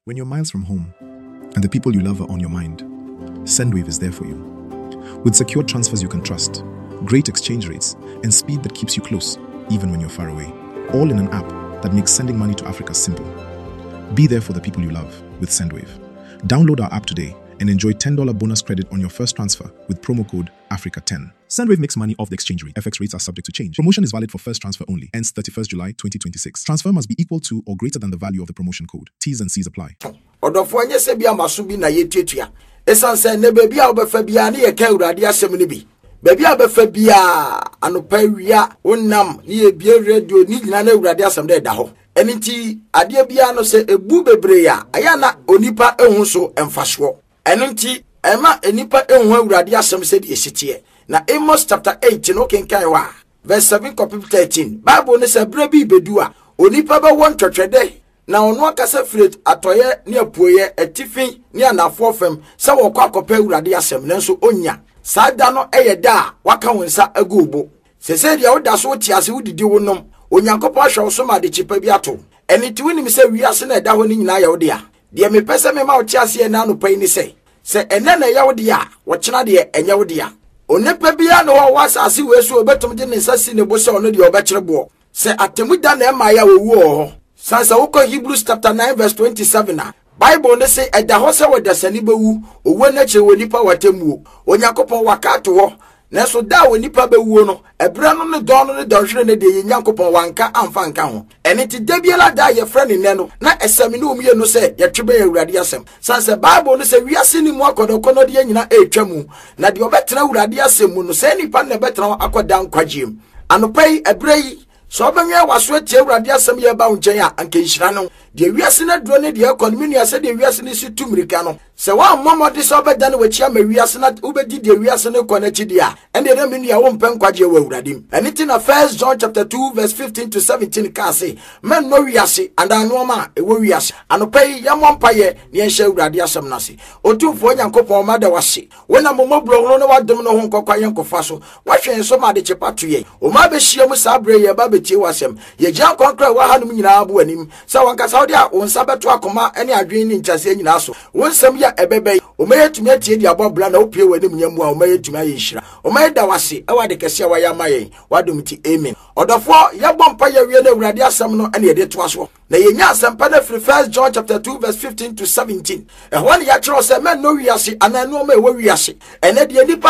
When you're miles from home and the people you love are on your mind, Sendwave is there for you. With secure transfers you can trust, great exchange rates, and speed that keeps you close, even when you're far away. All in an app that makes sending money to Africa simple. Be there for the people you love with Sendwave. Download our app today and enjoy $10 bonus credit on your first transfer with promo code Africa10. Sendwave makes money off the exchange rate. FX rates are subject to change. Promotion is valid for first transfer only. Ends 31st July 2026. Transfer must be equal to or greater than the value of the promotion code. T's and C's apply. Odofo nye se bia masubi na yetuatua. Esan se ne baby a obefa bia na ye ka urade asem ne bi. Baby a obefa bia anopa wia wonnam ne ye bia radio ni nyina na urade asem da da ho. Enti ade bia no se ebu bebre ya aya na onipa ehun so emfaso. Enti ema enipa ehun urade asem se de esitie. Na Amos chapter 8 no kenkan wa verse 7 copy 13. Bible ne se brebi bedu a onipa be won twetwede na ono akasa firet atoye ne apuoye atifi ne anafo fam se wo kwa kopa urade asem nanso onya sada no eyeda waka wonsa agubo sese dia woda so tiase wodidi wonom onyankopo ahwe so ma de chipa bi ato eni ti wonim se wiase na eda ho ni nyina ya wode a de me pese me ma wo tiase na no pai ni se ene na ya wode a wo kena de enya wode a onepa bia no wo wasase wesu obetum de ne sasi ne bo se ono de obekirebo se atemuda na ema ya wowu ho sansa woko Hebrews chapter 9 verse 27 na Bible ne se eda ho se wodasani bewu owo na che wonipa watemuo onyankopon wakato ho na so da wonipa bewu no ebra no ne don no ne donhwere ne de nyankopon wanka amfa nka ho ene ti debiela da ye frɛ ne no na esami ne omie no se ye twebe ye urade asem sansa Bible ne se wiase ni mu akodokono de nyina etwamu na de obetena urade asem mu no se nipa ne betena akoda nkwagiem anopai ebrei so benwe waso tie urade asem ye ba unchen a anke nhira no de wiase na duro ne de economy no ase de wiase ne si tumirika no se wa momode so beda ne wachia ma wiase na ubedi de wiase ne konachi dia ende de menu ya wo mpen kwaje wa uradim anything na 1 John chapter 2 verse 15 to 17 ka say men no wiase and anoma e wo wiase anopai ya mompaye ne enhya urade asem na se otumfo nyankopon ma da wase wona momobro no wadom no ho nkokwa yenkofa so wahwen so ma de chepato ye o ma be hia mu sabre ye ba betie wasem ye gyan konkra wa hanum nyina abo anim sa wanka saudi a wonsa beto akoma ene adwen ni nchase nyina so wonsam ya ebebe o mayetumi atie di abobla na opie wanim nyamu a o mayetumi ayeshira o mayeda wase e wade kese wa ya mayen wadom ti amen odofo ya bompa ya wie na urade asem no ene de to aso na yenya asem pa na free 1 John chapter 2 verse 15 to 17 e ho ne ya kiro se men no wiase ananu ma e wo wiase ene de nipa